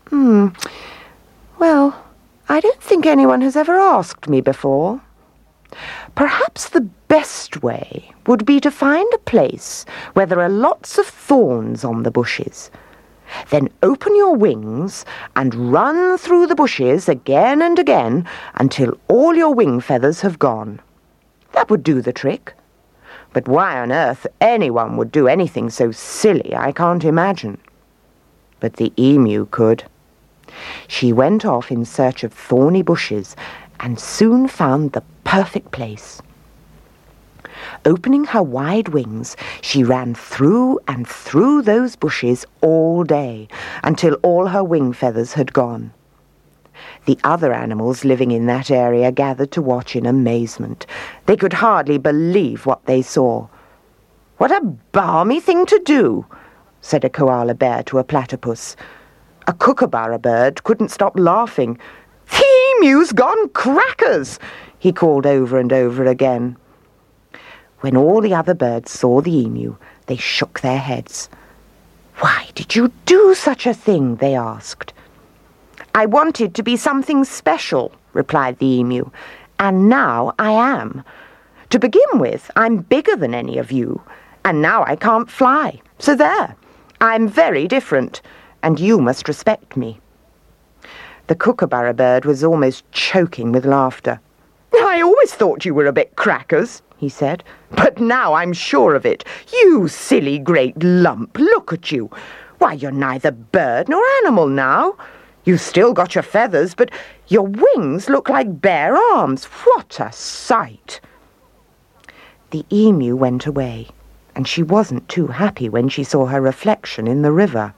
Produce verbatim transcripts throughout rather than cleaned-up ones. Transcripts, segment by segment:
Hmm. Well, I don't think anyone has ever asked me before. Perhaps the best way would be to find a place where there are lots of thorns on the bushes. Then open your wings and run through the bushes again and again until all your wing feathers have gone. That would do the trick. But why on earth anyone would do anything so silly, I can't imagine. But the emu could. She went off in search of thorny bushes and soon found the perfect place. Opening her wide wings, she ran through and through those bushes all day until all her wing feathers had gone. The other animals living in that area gathered to watch in amazement. They could hardly believe what they saw. "What a balmy thing to do," said a koala bear to a platypus. A kookaburra bird couldn't stop laughing. "The emu's gone crackers," he called over and over again. When all the other birds saw the emu, they shook their heads. "Why did you do such a thing?" they asked. "I wanted to be something special," replied the emu, "and now I am. To begin with, I'm bigger than any of you, and now I can't fly. So there, I'm very different, and you must respect me." The kookaburra bird was almost choking with laughter. "I always thought you were a bit crackers," he said, "but now I'm sure of it. You silly great lump, look at you. Why, you're neither bird nor animal now. You've still got your feathers, but your wings look like bare arms. What a sight!" The emu went away, and she wasn't too happy when she saw her reflection in the river.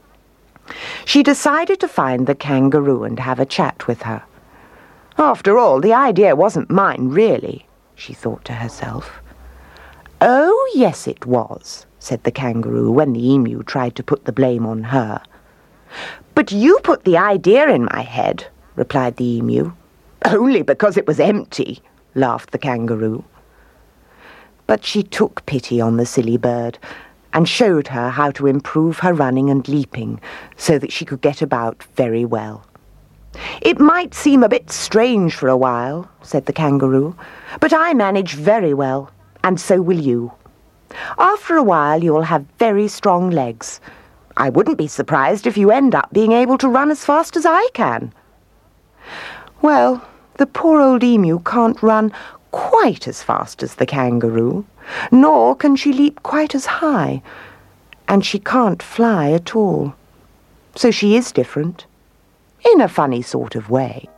She decided to find the kangaroo and have a chat with her. After all, the idea wasn't mine, really, she thought to herself. "Oh, yes, it was," said the kangaroo when the emu tried to put the blame on her. "But you put the idea in my head," replied the emu. "Only because it was empty," laughed the kangaroo. But she took pity on the silly bird and showed her how to improve her running and leaping so that she could get about very well. "It might seem a bit strange for a while," said the kangaroo, "but I manage very well, and so will you. After a while you'll have very strong legs. I wouldn't be surprised if you end up being able to run as fast as I can." Well, the poor old emu can't run quite as fast as the kangaroo, nor can she leap quite as high, and she can't fly at all. So she is different, in a funny sort of way.